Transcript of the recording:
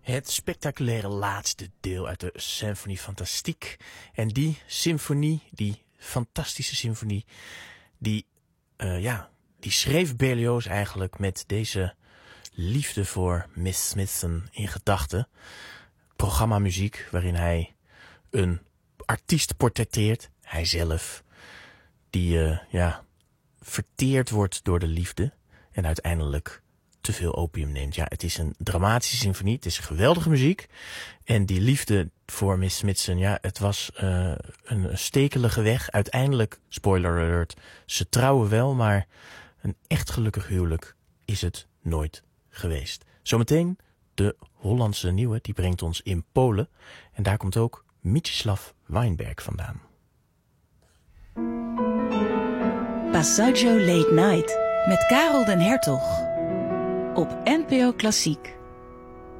Het spectaculaire laatste deel uit de Symphonie Fantastique. En die symfonie, die fantastische symfonie, die schreef Berlioz eigenlijk met deze liefde voor Miss Smithson in gedachten. Programmamuziek waarin hij een artiest portretteert, hij zelf, die verteerd wordt door de liefde en uiteindelijk te veel opium neemt. Ja, het is een dramatische symfonie, het is geweldige muziek. En die liefde voor Miss Smithson, ja, het was een stekelige weg. Uiteindelijk, spoiler alert, ze trouwen wel, maar een echt gelukkig huwelijk is het nooit geweest. Zometeen de Hollandse nieuwe, die brengt ons in Polen. En daar komt ook Mieczysław Weinberg vandaan. Passaggio Late Night met Karel den Hertog op NPO Klassiek.